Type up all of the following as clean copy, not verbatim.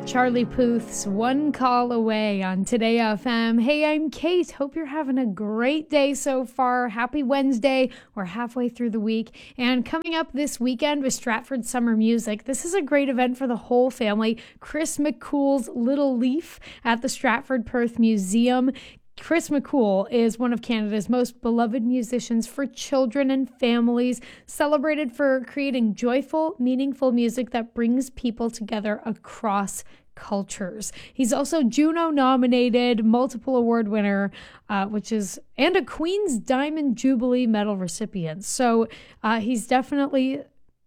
Charlie Puth's One Call Away on Today FM. Hey, I'm Kate. Hope you're having a great day so far. Happy Wednesday. We're halfway through the week. And coming up this weekend with Stratford Summer Music, this is a great event for the whole family. Chris McCool's Little Leaf at the Stratford Perth Museum. Chris McCool is one of Canada's most beloved musicians for children and families, celebrated for creating joyful, meaningful music that brings people together across cultures. He's also Juno nominated, multiple award winner, and a Queen's Diamond Jubilee Medal recipient. So he's definitely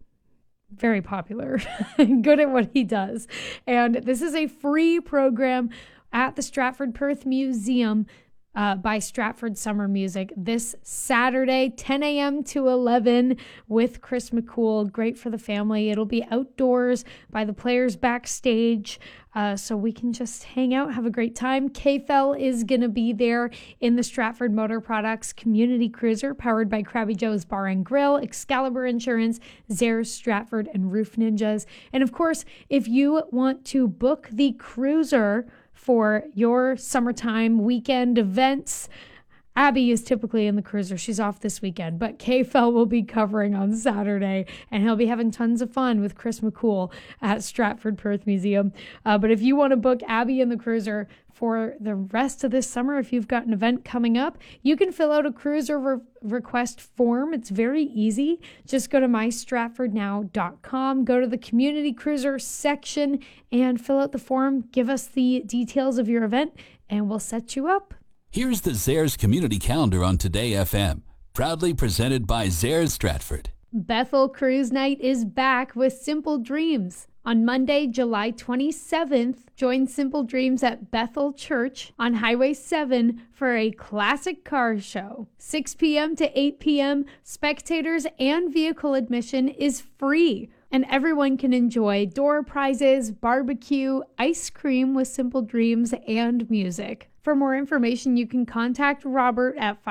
very popular, good at what he does. And this is a free program at the Stratford Perth Museum by Stratford Summer Music this Saturday, 10 a.m. to 11 with Chris McCool. Great for the family. It'll be outdoors by the players backstage, so we can just hang out, have a great time. KFEL is going to be there in the Stratford Motor Products Community Cruiser, powered by Krabby Joe's Bar and Grill, Excalibur Insurance, Zares Stratford, and Roof Ninjas. And of course, if you want to book the cruiser for your summertime weekend events, Abby is typically in the cruiser. She's off this weekend, but KFEL will be covering on Saturday, and he'll be having tons of fun with Chris McCool at Stratford Perth Museum. But if you want to book Abby in the cruiser for the rest of this summer, if you've got an event coming up, you can fill out a cruiser request form. It's very easy. Just go to mystratfordnow.com, go to the community cruiser section and fill out the form. Give us the details of your event and we'll set you up. Here's the Zares Community Calendar on Today FM, proudly presented by Zares Stratford. Bethel Cruise Night is back with Simple Dreams. On Monday, July 27th, join Simple Dreams at Bethel Church on Highway 7 for a classic car show. 6 p.m. to 8 p.m., spectators and vehicle admission is free, and everyone can enjoy door prizes, barbecue, ice cream with Simple Dreams, and music. For more information, you can contact Robert at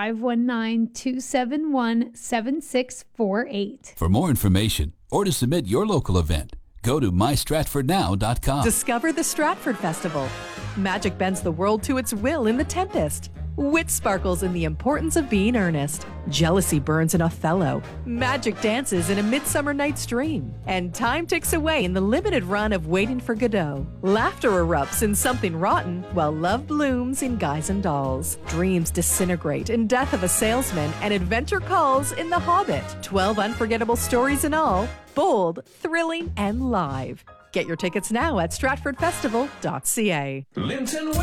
519-271-7648. For more information or to submit your local event, go to mystratfordnow.com. Discover the Stratford Festival. Magic bends the world to its will in The Tempest. Wit sparkles in The Importance of Being Earnest. Jealousy burns in Othello. Magic dances in A Midsummer Night's Dream. And time ticks away in the limited run of Waiting for Godot. Laughter erupts in Something Rotten, while love blooms in Guys and Dolls. Dreams disintegrate in Death of a Salesman, and adventure calls in The Hobbit. 12 unforgettable stories in all, bold, thrilling, and live. Get your tickets now at stratfordfestival.ca.